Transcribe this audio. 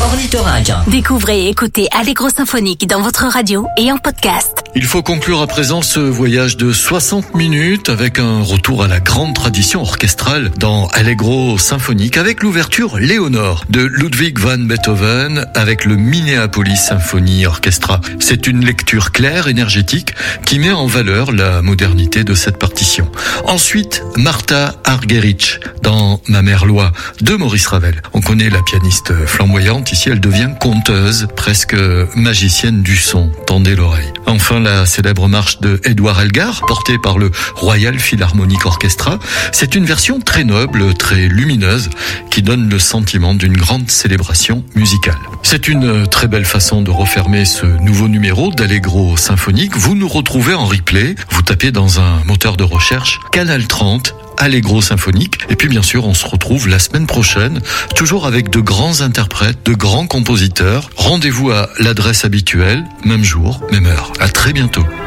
Ornithorynque. Découvrez et écoutez Allegro Symphonique dans votre radio et en podcast. Il faut conclure à présent ce voyage de 60 minutes avec un retour à la grande tradition orchestrale dans Allegro Symphonique avec l'ouverture Léonore de Ludwig van Beethoven avec le Minneapolis Symphony Orchestra. C'est une lecture claire, énergétique qui met en valeur la modernité de cette partition. Ensuite, Martha Argerich dans Ma mère loi de Maurice Ravel. On connaît la pianiste flamboyante, ici elle devient conteuse, presque magicienne du son. Tendez l'oreille. Enfin, la célèbre marche de Edouard Elgar, portée par le Royal Philharmonic Orchestra. C'est une version très noble, très lumineuse, qui donne le sentiment d'une grande célébration musicale. C'est une très belle façon de refermer ce nouveau numéro d'Allegro Symphonique. Vous nous retrouvez en replay, vous tapez dans un moteur de recherche Canal 30, Allegro Symphonique. Et puis bien sûr, on se retrouve la semaine prochaine, toujours avec de grands interprètes, de grands compositeurs. Rendez-vous à l'adresse habituelle, même jour, même heure. À très bientôt.